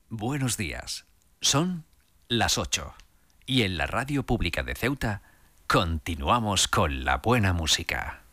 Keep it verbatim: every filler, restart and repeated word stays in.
Buenos días. Son las ocho. Y en la Radio Pública de Ceuta continuamos con la buena música.